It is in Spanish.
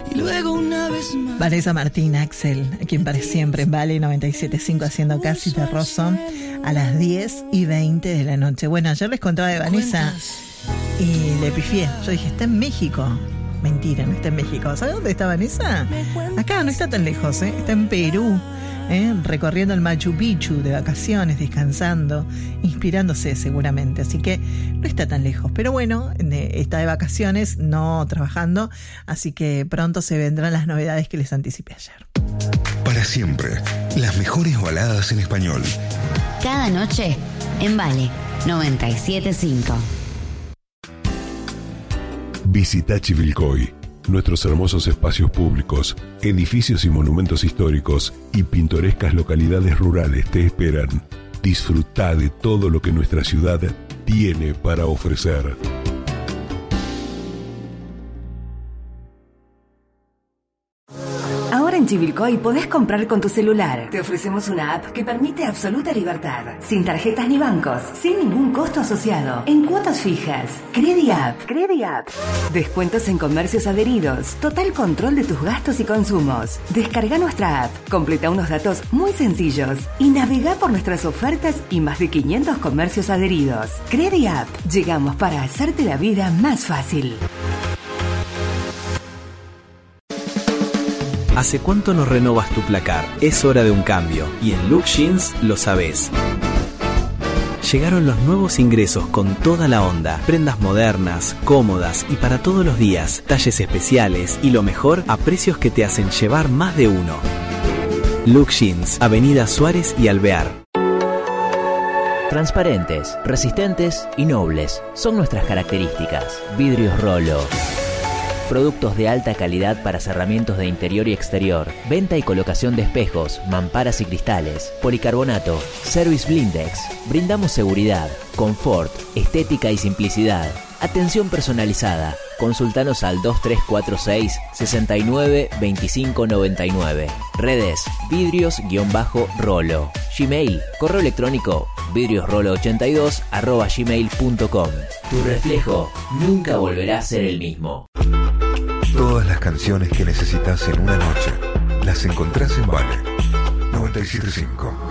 y luego una vez más. Vanessa Martín, Axel, a quien para siempre en Vale 97.5 haciendo Casi Te Rozo a las 10:20 de la noche. Bueno, ayer les contaba de Vanessa y le pifié. Yo dije, está en México. Mentira, no está en México. ¿Sabes dónde está Vanessa? Acá, no está tan lejos, ¿eh? Está en Perú, recorriendo el Machu Picchu de vacaciones, descansando, inspirándose seguramente. Así que no está tan lejos. Pero bueno, está de vacaciones, no trabajando. Así que pronto se vendrán las novedades que les anticipé ayer. Para siempre, las mejores baladas en español. Cada noche en Vale 97.5. Visita Chivilcoy. Nuestros hermosos espacios públicos, edificios y monumentos históricos y pintorescas localidades rurales te esperan. Disfruta de todo lo que nuestra ciudad tiene para ofrecer. Ahora en Chivilcoy podés comprar con tu celular. Te ofrecemos una app que permite absoluta libertad, sin tarjetas ni bancos, sin ningún costo asociado, en cuotas fijas. CrediApp. Descuentos en comercios adheridos, total control de tus gastos y consumos. Descarga nuestra app, completa unos datos muy sencillos y navega por nuestras ofertas y más de 500 comercios adheridos. CrediApp. Llegamos para hacerte la vida más fácil. ¿Hace cuánto no renovas tu placar? Es hora de un cambio y en Look Jeans lo sabés. Llegaron los nuevos ingresos con toda la onda. Prendas modernas, cómodas y para todos los días. Talles especiales y lo mejor a precios que te hacen llevar más de uno. Look Jeans, Avenida Suárez y Alvear. Transparentes, resistentes y nobles son nuestras características. Vidrios Rolo. Productos de alta calidad para cerramientos de interior y exterior. Venta y colocación de espejos, mamparas y cristales. Policarbonato. Service Blindex. Brindamos seguridad, confort, estética y simplicidad. Atención personalizada. Consultanos al 2346 69 25 99. Redes vidrios-rolo. Gmail, correo electrónico vidriosrolo82@gmail.com. Tu reflejo nunca volverá a ser el mismo. Todas las canciones que necesitas en una noche las encontrás en Vale 97.5.